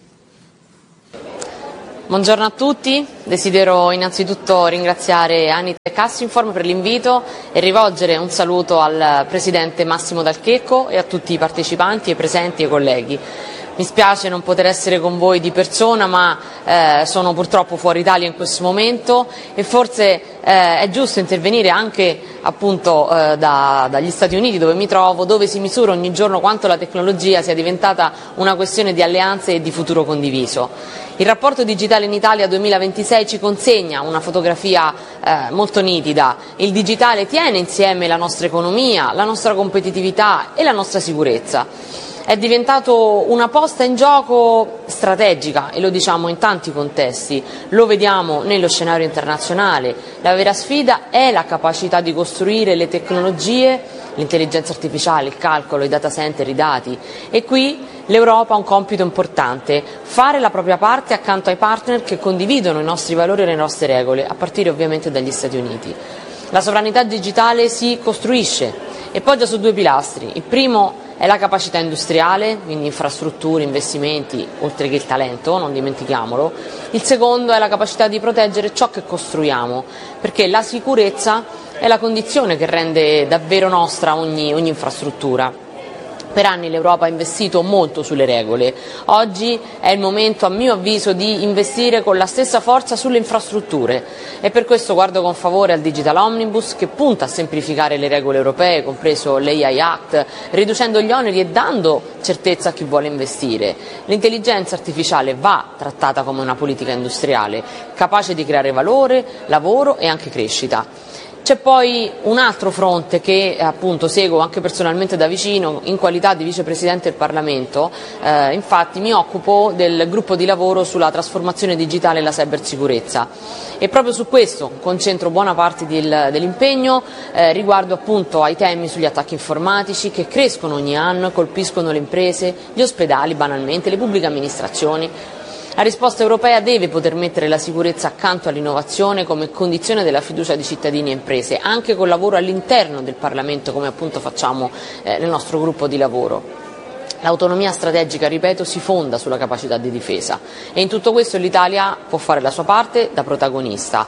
Buongiorno a tutti, desidero innanzitutto ringraziare Anita e Cassinform per l'invito e rivolgere un saluto al Presidente Massimo Dal Checco e a tutti i partecipanti e presenti e colleghi. Mi spiace non poter essere con voi di persona, ma sono purtroppo fuori Italia in questo momento e forse è giusto intervenire anche appunto dagli Stati Uniti, dove mi trovo, dove si misura ogni giorno quanto la tecnologia sia diventata una questione di alleanze e di futuro condiviso. Il rapporto digitale in Italia 2026 ci consegna una fotografia molto nitida. Il digitale tiene insieme la nostra economia, la nostra competitività e la nostra sicurezza. È diventato una posta in gioco strategica e lo diciamo in tanti contesti, lo vediamo nello scenario internazionale. La vera sfida è la capacità di costruire le tecnologie, l'intelligenza artificiale, il calcolo, i data center, i dati, e qui l'Europa ha un compito importante: fare la propria parte accanto ai partner che condividono i nostri valori e le nostre regole, a partire ovviamente dagli Stati Uniti. La sovranità digitale si costruisce e poggia su due pilastri. Il primo è la capacità industriale, quindi infrastrutture, investimenti, oltre che il talento, non dimentichiamolo. Il secondo è la capacità di proteggere ciò che costruiamo, perché la sicurezza è la condizione che rende davvero nostra ogni infrastruttura. Per anni l'Europa ha investito molto sulle regole, oggi è il momento, a mio avviso, di investire con la stessa forza sulle infrastrutture e per questo guardo con favore al Digital Omnibus, che punta a semplificare le regole europee, compreso l'AI Act, riducendo gli oneri e dando certezza a chi vuole investire. L'intelligenza artificiale va trattata come una politica industriale, capace di creare valore, lavoro e anche crescita. C'è poi un altro fronte che appunto seguo anche personalmente da vicino in qualità di vicepresidente del Parlamento, infatti mi occupo del gruppo di lavoro sulla trasformazione digitale e la cybersicurezza e proprio su questo concentro buona parte dell'impegno riguardo appunto ai temi sugli attacchi informatici che crescono ogni anno e colpiscono le imprese, gli ospedali banalmente, le pubbliche amministrazioni. La risposta europea deve poter mettere la sicurezza accanto all'innovazione come condizione della fiducia di cittadini e imprese, anche col lavoro all'interno del Parlamento, come appunto facciamo nel nostro gruppo di lavoro. L'autonomia strategica, ripeto, si fonda sulla capacità di difesa e in tutto questo l'Italia può fare la sua parte da protagonista,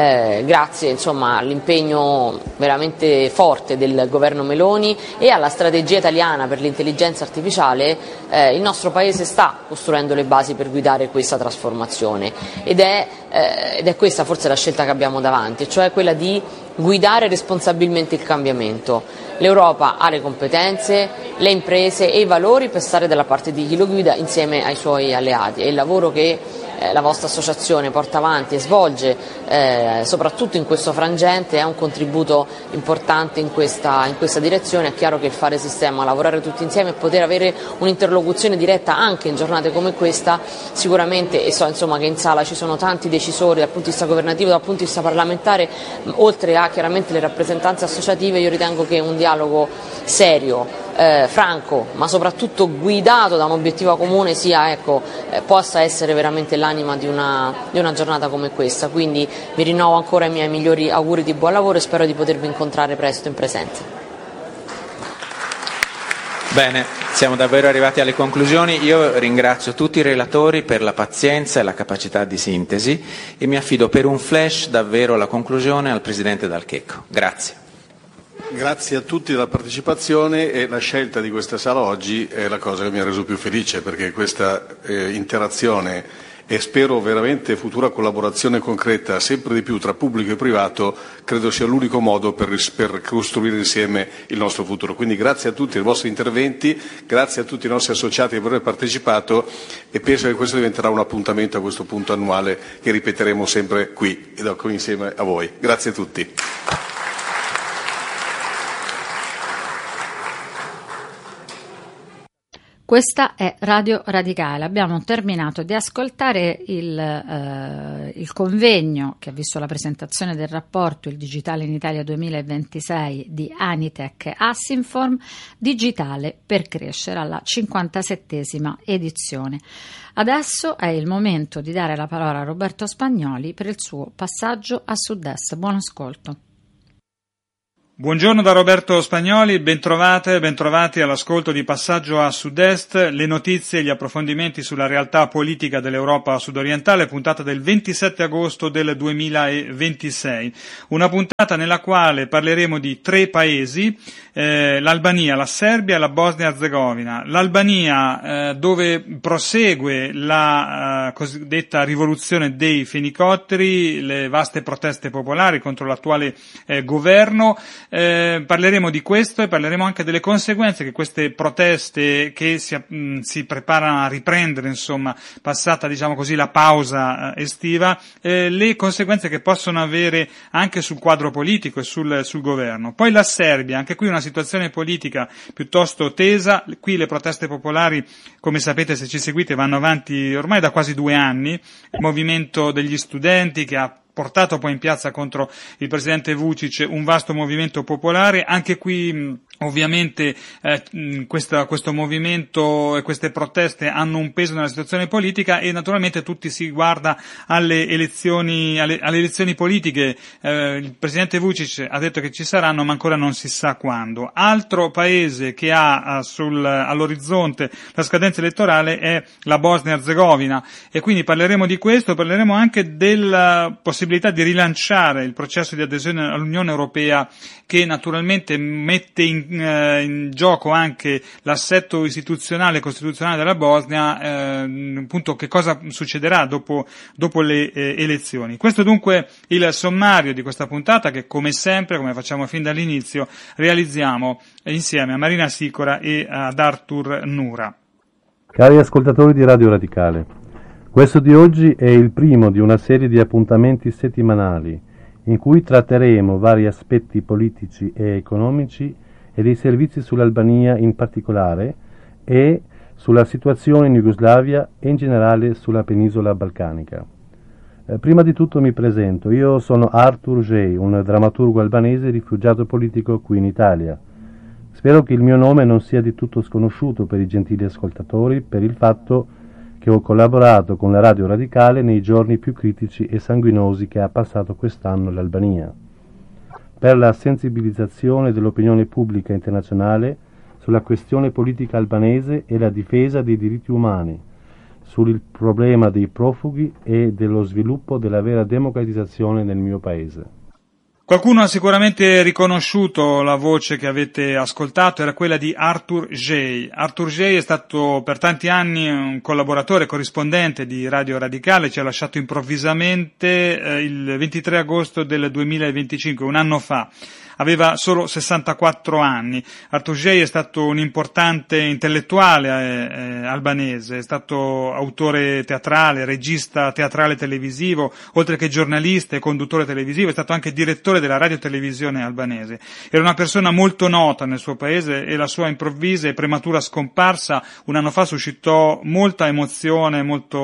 grazie insomma all'impegno veramente forte del governo Meloni e alla strategia italiana per l'intelligenza artificiale. Il nostro Paese sta costruendo le basi per guidare questa trasformazione ed è questa forse la scelta che abbiamo davanti, cioè quella di guidare responsabilmente il cambiamento. L'Europa ha le competenze, le imprese e i valori per stare dalla parte di chi lo guida insieme ai suoi alleati e il lavoro che la vostra associazione porta avanti e svolge soprattutto in questo frangente è un contributo importante in questa direzione. È chiaro che il fare sistema, lavorare tutti insieme e poter avere un'interlocuzione diretta anche in giornate come questa sicuramente, e so insomma che in sala ci sono tanti decisori dal punto di vista governativo, dal punto di vista parlamentare, oltre a chiaramente le rappresentanze associative, io ritengo che un dialogo serio, franco, ma soprattutto guidato da un obiettivo comune possa essere veramente l'anima di una giornata come questa. Quindi vi rinnovo ancora i miei migliori auguri di buon lavoro e spero di potervi incontrare presto in presenza. Bene, siamo davvero arrivati alle conclusioni. Io ringrazio tutti i relatori per la pazienza e la capacità di sintesi e mi affido per un flash davvero alla conclusione al Presidente Dal Checco. Grazie. Grazie a tutti della partecipazione e la scelta di questa sala oggi è la cosa che mi ha reso più felice, perché questa interazione e spero veramente futura collaborazione concreta sempre di più tra pubblico e privato credo sia l'unico modo per costruire insieme il nostro futuro. Quindi grazie a tutti i vostri interventi, grazie a tutti i nostri associati per aver partecipato e penso che questo diventerà un appuntamento a questo punto annuale che ripeteremo sempre qui insieme a voi. Grazie a tutti. Questa è Radio Radicale. Abbiamo terminato di ascoltare il convegno che ha visto la presentazione del rapporto Il Digitale in Italia 2026 di Anitec e Assinform, Digitale per crescere, alla 57esima edizione. Adesso è il momento di dare la parola a Roberto Spagnoli per il suo passaggio a Sud-Est. Buon ascolto. Buongiorno da Roberto Spagnoli, bentrovati all'ascolto di Passaggio a Sud-Est, le notizie e gli approfondimenti sulla realtà politica dell'Europa sudorientale, puntata del 27 agosto del 2026. Una puntata nella quale parleremo di 3 paesi, l'Albania, la Serbia e la Bosnia-Herzegovina. L'Albania, dove prosegue la cosiddetta rivoluzione dei fenicotteri, le vaste proteste popolari contro l'attuale governo. Parleremo di questo e parleremo anche delle conseguenze che queste proteste che si preparano a riprendere, insomma, passata diciamo così la pausa estiva, le conseguenze che possono avere anche sul quadro politico e sul governo. Poi la Serbia, anche qui una situazione politica piuttosto tesa, qui le proteste popolari, come sapete se ci seguite, vanno avanti ormai da quasi 2 anni, il movimento degli studenti che ha portato poi in piazza contro il presidente Vučić un vasto movimento popolare. Anche qui ovviamente questo movimento e queste proteste hanno un peso nella situazione politica e naturalmente tutti si guarda alle elezioni politiche. Il presidente Vučić ha detto che ci saranno, ma ancora non si sa quando. Altro paese che ha all'orizzonte la scadenza elettorale è la Bosnia-Herzegovina, e quindi parleremo di questo, parleremo anche della possibilità di rilanciare il processo di adesione all'Unione Europea, che naturalmente mette in gioco anche l'assetto istituzionale e costituzionale della Bosnia, appunto che cosa succederà dopo le elezioni. Questo dunque il sommario di questa puntata che, come sempre, come facciamo fin dall'inizio, realizziamo insieme a Marina Sicora e ad Artur Nura. Cari ascoltatori di Radio Radicale, questo di oggi è il primo di una serie di appuntamenti settimanali in cui tratteremo vari aspetti politici e economici e dei servizi sull'Albania in particolare e sulla situazione in Jugoslavia e in generale sulla penisola balcanica. Prima di tutto mi presento, io sono Artur J, un drammaturgo albanese rifugiato politico qui in Italia. Spero che il mio nome non sia di tutto sconosciuto per i gentili ascoltatori per il fatto che ho collaborato con la Radio Radicale nei giorni più critici e sanguinosi che ha passato quest'anno l'Albania, per la sensibilizzazione dell'opinione pubblica internazionale sulla questione politica albanese e la difesa dei diritti umani, sul problema dei profughi e dello sviluppo della vera democratizzazione nel mio paese. Qualcuno ha sicuramente riconosciuto la voce che avete ascoltato, era quella di Artur J. Artur J è stato per tanti anni un collaboratore, corrispondente di Radio Radicale, ci ha lasciato improvvisamente il 23 agosto del 2025, un anno fa. Aveva solo 64 anni. Artur J è stato un importante intellettuale albanese, è stato autore teatrale, regista teatrale televisivo, oltre che giornalista e conduttore televisivo, è stato anche direttore della radiotelevisione albanese. Era una persona molto nota nel suo paese e la sua improvvisa e prematura scomparsa un anno fa suscitò molta emozione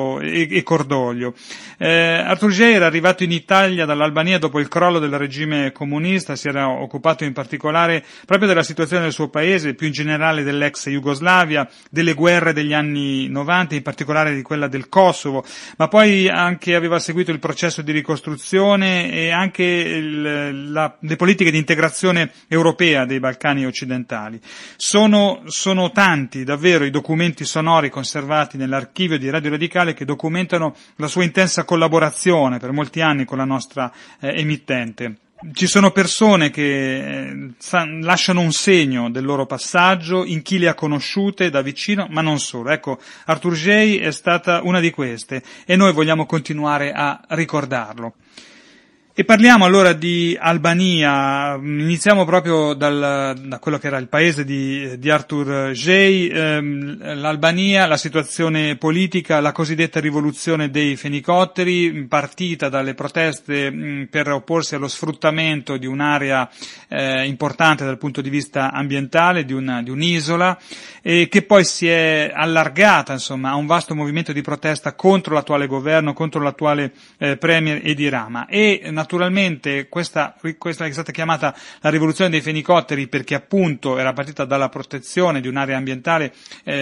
e cordoglio. Artur J era arrivato in Italia dall'Albania dopo il crollo del regime comunista, si era occupato in particolare proprio della situazione del suo paese, più in generale dell'ex Jugoslavia, delle guerre degli anni 90, in particolare di quella del Kosovo, ma poi anche aveva seguito il processo di ricostruzione e anche le politiche di integrazione europea dei Balcani occidentali. Sono tanti davvero i documenti sonori conservati nell'archivio di Radio Radicale che documentano la sua intensa collaborazione per molti anni con la nostra emittente. Ci sono persone che lasciano un segno del loro passaggio in chi le ha conosciute da vicino, ma non solo. Ecco, Artur J è stata una di queste e noi vogliamo continuare a ricordarlo. E parliamo allora di Albania. Iniziamo proprio da quello che era il paese di Arthur Gei, l'Albania, la situazione politica, la cosiddetta rivoluzione dei fenicotteri, partita dalle proteste per opporsi allo sfruttamento di un'area importante dal punto di vista ambientale, di un'isola, che poi si è allargata, insomma, a un vasto movimento di protesta contro l'attuale governo, contro l'attuale premier Edi Rama. E naturalmente questa è stata chiamata la rivoluzione dei fenicotteri perché appunto era partita dalla protezione di un'area ambientale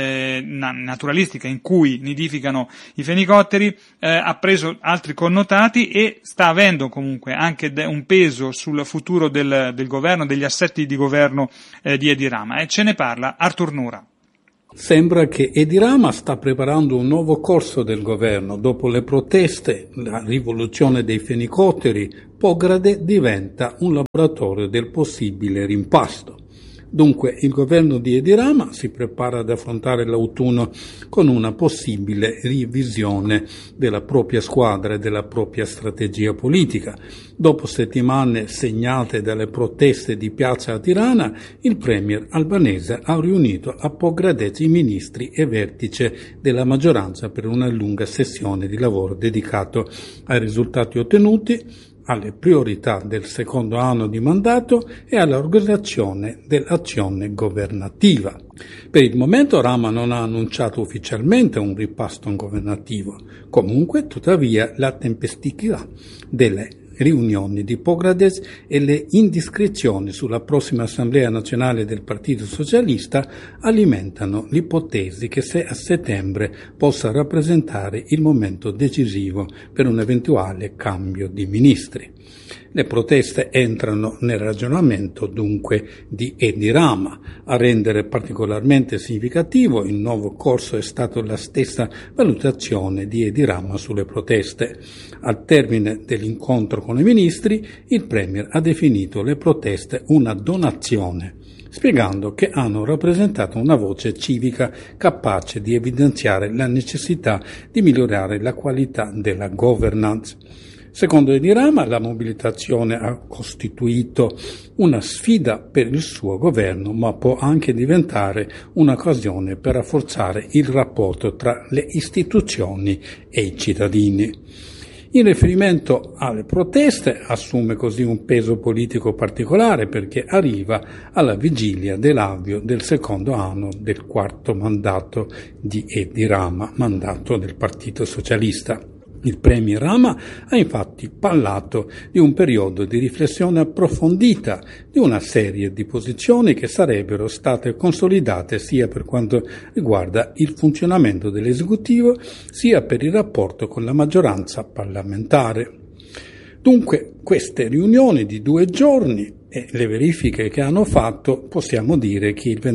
naturalistica in cui nidificano i fenicotteri, ha preso altri connotati e sta avendo comunque anche un peso sul futuro del governo, degli assetti di governo di Edi Rama, e ce ne parla Arthur Nura. Sembra che Edi Rama sta preparando un nuovo corso del governo. Dopo le proteste, la rivoluzione dei fenicotteri, Pograde diventa un laboratorio del possibile rimpasto. Dunque il governo di Edi Rama si prepara ad affrontare l'autunno con una possibile revisione della propria squadra e della propria strategia politica. Dopo settimane segnate dalle proteste di piazza a Tirana, il premier albanese ha riunito a Pogradec i ministri e vertice della maggioranza per una lunga sessione di lavoro dedicato ai risultati ottenuti, alle priorità del secondo anno di mandato e all'organizzazione dell'azione governativa. Per il momento Rama non ha annunciato ufficialmente un ripasto governativo. Comunque, tuttavia, la tempestività delle riunioni di Pogradec e le indiscrezioni sulla prossima Assemblea nazionale del Partito Socialista alimentano l'ipotesi che a settembre possa rappresentare il momento decisivo per un eventuale cambio di ministri. Le proteste entrano nel ragionamento dunque di Edi Rama. A rendere particolarmente significativo il nuovo corso è stata la stessa valutazione di Edi Rama sulle proteste. Al termine dell'incontro con i ministri, il premier ha definito le proteste una donazione, spiegando che hanno rappresentato una voce civica capace di evidenziare la necessità di migliorare la qualità della governance. Secondo Edi Rama, la mobilitazione ha costituito una sfida per il suo governo, ma può anche diventare un'occasione per rafforzare il rapporto tra le istituzioni e i cittadini. In riferimento alle proteste assume così un peso politico particolare perché arriva alla vigilia dell'avvio del secondo anno del quarto mandato di Edi Rama, mandato del Partito Socialista. Il premier Rama ha infatti parlato di un periodo di riflessione approfondita di una serie di posizioni che sarebbero state consolidate sia per quanto riguarda il funzionamento dell'esecutivo sia per il rapporto con la maggioranza parlamentare. Dunque queste riunioni di 2 giorni e le verifiche che hanno fatto, possiamo dire che il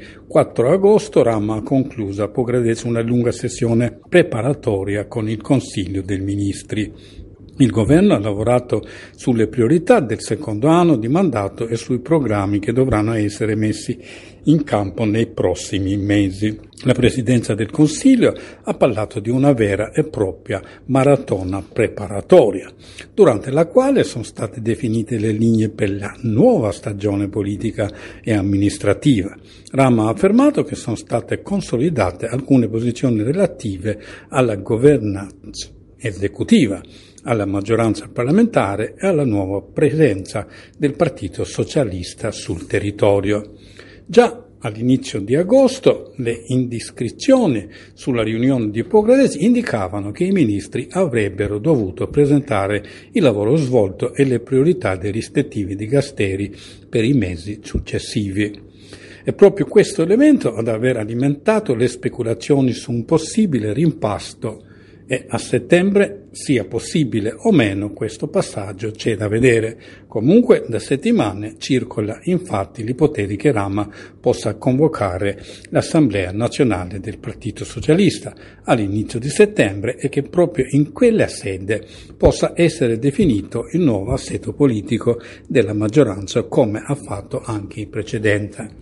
24 agosto Rama ha concluso a Pogradec una lunga sessione preparatoria con il Consiglio dei Ministri. Il governo ha lavorato sulle priorità del secondo anno di mandato e sui programmi che dovranno essere messi in campo nei prossimi mesi. La Presidenza del Consiglio ha parlato di una vera e propria maratona preparatoria, durante la quale sono state definite le linee per la nuova stagione politica e amministrativa. Rama ha affermato che sono state consolidate alcune posizioni relative alla governance esecutiva, alla maggioranza parlamentare e alla nuova presenza del Partito Socialista sul territorio. Già all'inizio di agosto le indiscrezioni sulla riunione di Pogradec indicavano che i ministri avrebbero dovuto presentare il lavoro svolto e le priorità dei rispettivi dicasteri per i mesi successivi. È proprio questo elemento ad aver alimentato le speculazioni su un possibile rimpasto e a settembre sia possibile o meno questo passaggio c'è da vedere. Comunque da settimane circola infatti l'ipotesi che Rama possa convocare l'Assemblea nazionale del Partito Socialista all'inizio di settembre e che proprio in quella sede possa essere definito il nuovo assetto politico della maggioranza come ha fatto anche in precedenza.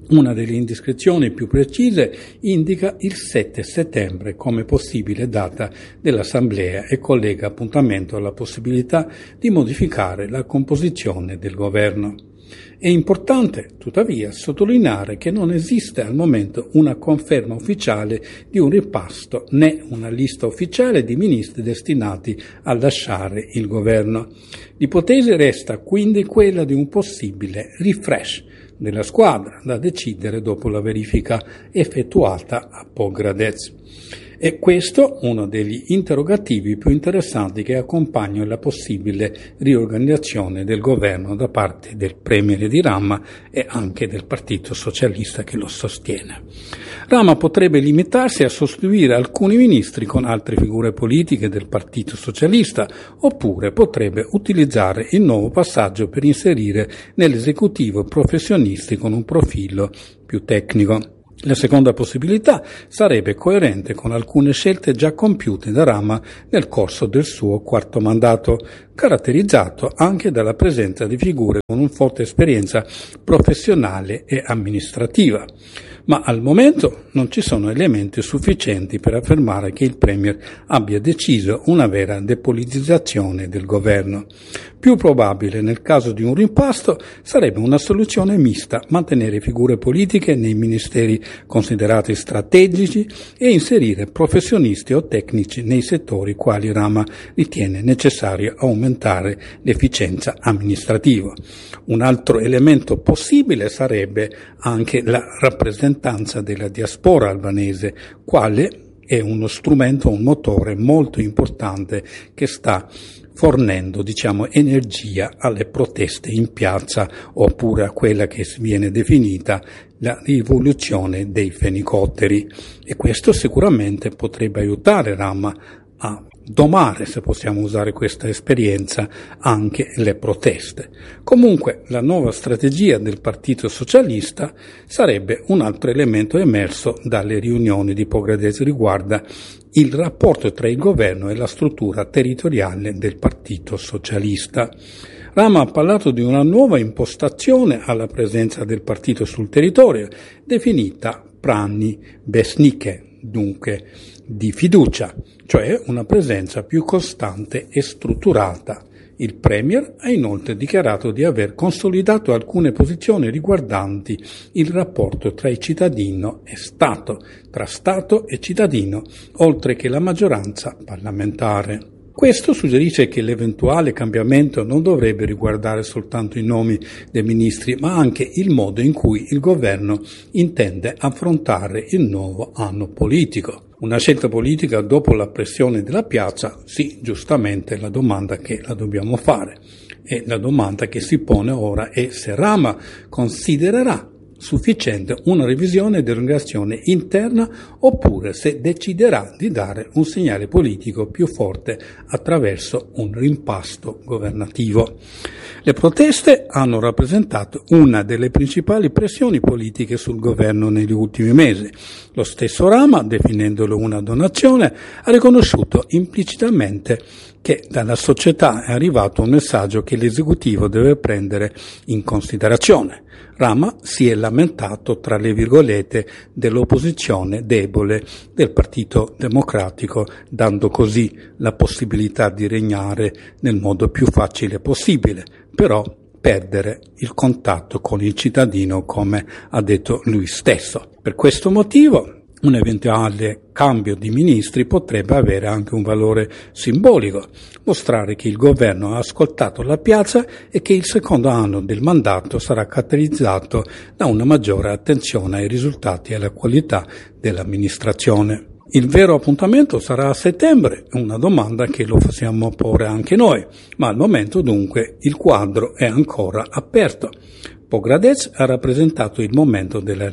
Una delle indiscrezioni più precise indica il 7 settembre come possibile data dell'Assemblea e collega appuntamento alla possibilità di modificare la composizione del governo. È importante, tuttavia, sottolineare che non esiste al momento una conferma ufficiale di un rimpasto né una lista ufficiale di ministri destinati a lasciare il governo. L'ipotesi resta quindi quella di un possibile refresh della squadra da decidere dopo la verifica effettuata a Pogradec. E questo uno degli interrogativi più interessanti che accompagnano la possibile riorganizzazione del governo da parte del premier di Rama e anche del Partito Socialista che lo sostiene. Rama potrebbe limitarsi a sostituire alcuni ministri con altre figure politiche del Partito Socialista, oppure potrebbe utilizzare il nuovo passaggio per inserire nell'esecutivo professionisti con un profilo più tecnico. La seconda possibilità sarebbe coerente con alcune scelte già compiute da Rama nel corso del suo quarto mandato, caratterizzato anche dalla presenza di figure con una forte esperienza professionale e amministrativa. Ma al momento non ci sono elementi sufficienti per affermare che il Premier abbia deciso una vera depolitizzazione del governo. Più probabile nel caso di un rimpasto sarebbe una soluzione mista, mantenere figure politiche nei ministeri considerati strategici e inserire professionisti o tecnici nei settori quali Rama ritiene necessario aumentare l'efficienza amministrativa. Un altro elemento possibile sarebbe anche la rappresentanza della diaspora albanese, quale è uno strumento, un motore molto importante che sta fornendo, energia alle proteste in piazza oppure a quella che viene definita la rivoluzione dei fenicotteri. E questo sicuramente potrebbe aiutare Rama a domare, se possiamo usare questa esperienza, anche le proteste. Comunque la nuova strategia del Partito Socialista sarebbe un altro elemento emerso dalle riunioni di Pogradec, riguarda il rapporto tra il governo e la struttura territoriale del Partito Socialista. Rama ha parlato di una nuova impostazione alla presenza del partito sul territorio, definita prani besnike, dunque di fiducia, cioè una presenza più costante e strutturata. Il Premier ha inoltre dichiarato di aver consolidato alcune posizioni riguardanti il rapporto tra il cittadino e Stato, tra Stato e cittadino, oltre che la maggioranza parlamentare. Questo suggerisce che l'eventuale cambiamento non dovrebbe riguardare soltanto i nomi dei ministri, ma anche il modo in cui il governo intende affrontare il nuovo anno politico. Una scelta politica dopo la pressione della piazza? Sì, giustamente la domanda che la dobbiamo fare. E la domanda che si pone ora è se Rama considererà sufficiente una revisione dell'organizzazione interna oppure se deciderà di dare un segnale politico più forte attraverso un rimpasto governativo. Le proteste hanno rappresentato una delle principali pressioni politiche sul governo negli ultimi mesi. Lo stesso Rama, definendolo una donazione, ha riconosciuto implicitamente che dalla società è arrivato un messaggio che l'esecutivo deve prendere in considerazione. Rama si è lamentato, tra le virgolette, dell'opposizione debole del Partito Democratico, dando così la possibilità di regnare nel modo più facile possibile, però perdere il contatto con il cittadino, come ha detto lui stesso. Per questo motivo un eventuale cambio di ministri potrebbe avere anche un valore simbolico, mostrare che il governo ha ascoltato la piazza e che il secondo anno del mandato sarà caratterizzato da una maggiore attenzione ai risultati e alla qualità dell'amministrazione. Il vero appuntamento sarà a settembre, una domanda che lo possiamo porre anche noi, ma al momento dunque il quadro è ancora aperto. Pogradec ha rappresentato il momento della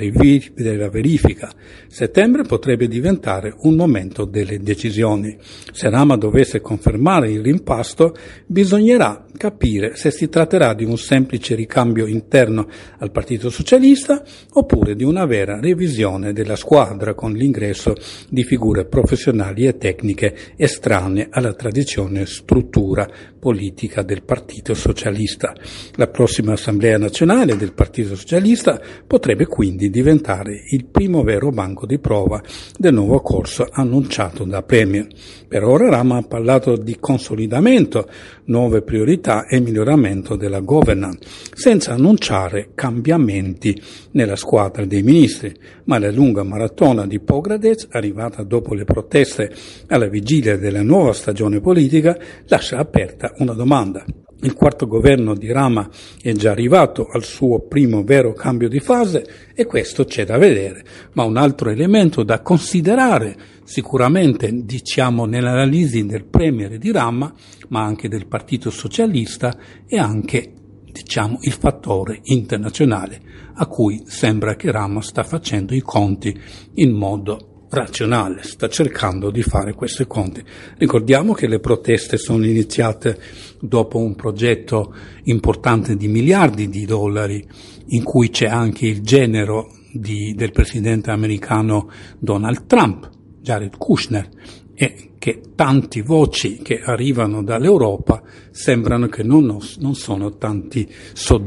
verifica. Settembre potrebbe diventare un momento delle decisioni. Se Rama dovesse confermare il rimpasto, bisognerà capire se si tratterà di un semplice ricambio interno al Partito Socialista oppure di una vera revisione della squadra con l'ingresso di figure professionali e tecniche estranee alla tradizione struttura politica del Partito Socialista. La prossima Assemblea nazionale internazionale del Partito Socialista potrebbe quindi diventare il primo vero banco di prova del nuovo corso annunciato da Premier. Per ora Rama ha parlato di consolidamento, nuove priorità e miglioramento della governance, senza annunciare cambiamenti nella squadra dei ministri, ma la lunga maratona di Pogradec, arrivata dopo le proteste alla vigilia della nuova stagione politica, lascia aperta una domanda. Il quarto governo di Rama è già arrivato al suo primo vero cambio di fase e questo c'è da vedere, ma un altro elemento da considerare sicuramente nell'analisi del premier di Rama, ma anche del Partito Socialista, è anche il fattore internazionale a cui sembra che Rama sta facendo i conti in modo razionale, sta cercando di fare questi conti. Ricordiamo che le proteste sono iniziate dopo un progetto importante di miliardi di dollari in cui c'è anche il genero del presidente americano Donald Trump, Jared Kushner, e che tanti voci che arrivano dall'Europa sembrano che non sono tanti soddisfatti